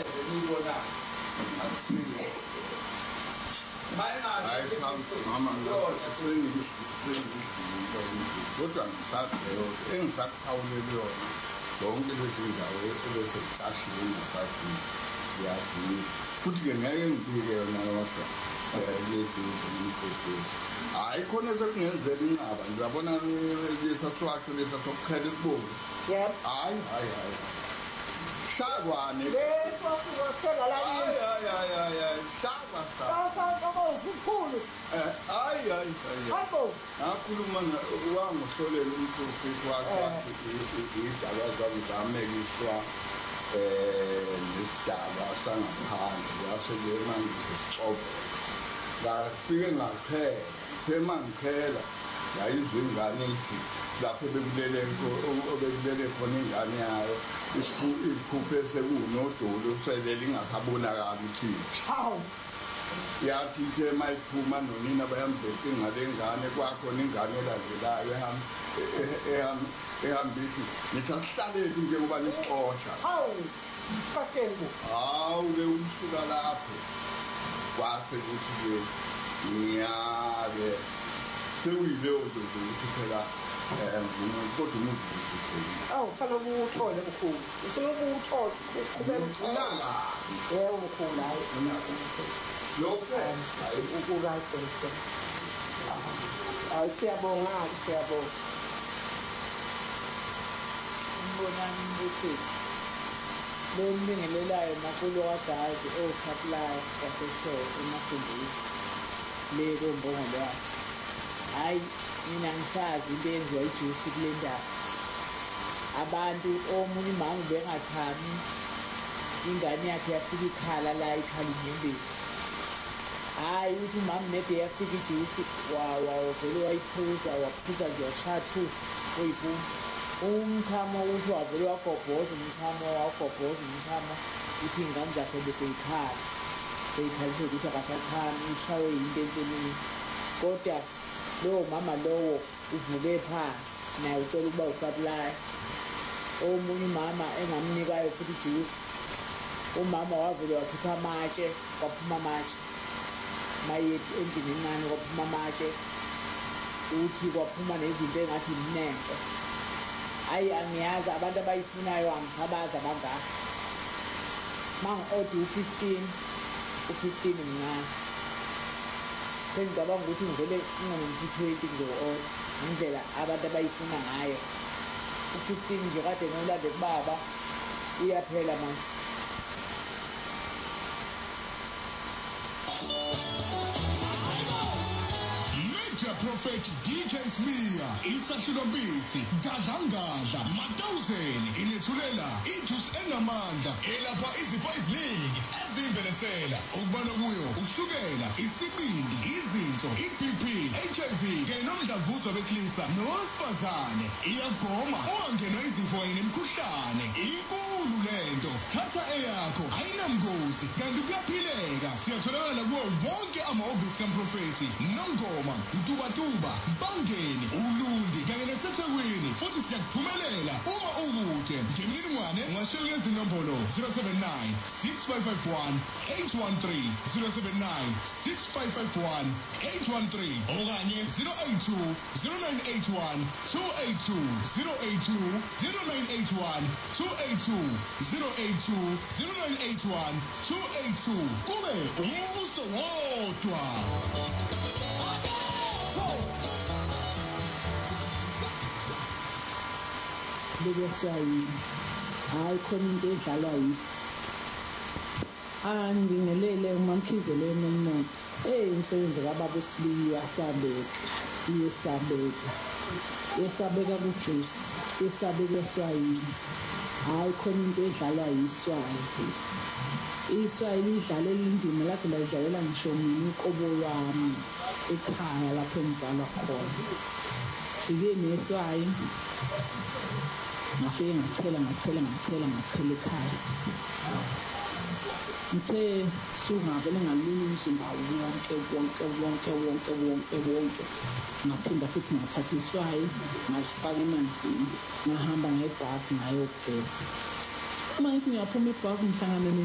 ngibona akusile hayi mama kodwa ngisabheka engisakhawulele yona zonke lezi ndawo ebesecashile ngasathi yazi futhi-ke ngeke ngibike yona kodwa lezi zomkhokheli hayi khona sekungenzeka inqaba ngiyabona lesaswasho lesasokukhela ekubomvu hayi shakwane akhuluma wangohlolela umprofethi wathi izidalwa zami zamekiswa nesidalwa sangaphandle wasekumangise sixobo ngafike ngachela mangichela yayizwe ingane ithi lapho bekulele khona ingane yayo ikhuphe sekunodolo selele ingasabonakali ukuthi yathi ke mayiphuma nonina bayambethe ngale ngane kwakhona ingane elandelayo ehamba ithi nithi asihlaleni njengoba nisixosha hawu-ke umsuka lapho kwase kuthi-ke ngiyabe sekuyileyo nto nje ukuthi phela kodwa umuzi kufanele uwuthole mkhulu ufuna ukuwuthola uqhubeka mkhulu hayi siyabonga umbonani mbusweni lo mbingelelayo makulu wadazi osupply waseshore emasondweni le kombongolo yakhe hayi mina ngisazi into eyenziwa ijuice kule ndaba abantu omunye umama bengathami ingane yakhe yafika ikhala la ikhala inyembezi hayi ukuthi umama nede yafika ijuice vele wayiphuza waphuza nje washathu oyibhumi umchamo uthi wavele wagobhoza umchamo uthi ingane zakhe beseyikhala seyikhaliswe ukuthi akasathami ushawe yinto ensenini kodwa lowo mama lowo uvuke phansi naye ucela ukuba usaplaya omunye umama engamnikayo futhi ijuice umama wavele wakhipha amatshe kwaphuma amatshe maye endlini encane kwaphuma amatshe uthi kwaphuma nezinto engathi mnempe hayi angiyazi abantu abayifunayo angisabazi abangaka mangi-order u-15 mncane sengicabanga ukuthi ngivele ngincane ngisi-20 ngizo-order ngendlela abantu abayifuna ngayo u-15 nje kade ngiwulande kubaba uyaphela manje Prophet DK Smear isahlulombisi gadlangadla ma-1000 ilethulela ijuice enamandla elapha izifo eziningi ezimbenesela okubala kuyo ushukela isibindi izinso i-BP HIV kanye nomdlavuzo besilisa nowesifazane iyagoma ungangenwa izifo kanye nemikhuhlane inkulu lento thatha eyakho ayinamgozi kanti kuyaphileka siyatholakala kuwo wonke amahhovisi kamprofethi Nongoma Mtubatuba Bangeni Ulundi kanye naseThekwini futhi siyakuphumelela uma ukude ngemininingwane ungashela lezi nombolo 079 6551 813 079 6551 813 okanye 082 0981 282 082 0981 282 082 0981 282 kube umbuso wodwa. Lebeswayini hayi khona into edlalwa yini ngibingelele umamkhizeleni umnotho umsebenzi kababa uSibili yesabeka kujuice yesabeka eswayini hayi khona into edlalwa iswayi lidlalela indima lapho layidlalela ngisho mina uqobo wami ekhaya lapho engizalwa khona fike neswayi ngafike ngachela ekhaya ngithe sungavele ngaluzi ngawo wonke ngaphinda futhi ngathatha iswayi ngalifaka emanzini ngahamba ngebhasi ngayogeza uma ngithi ngiyaphuma ibhasi ngihlangane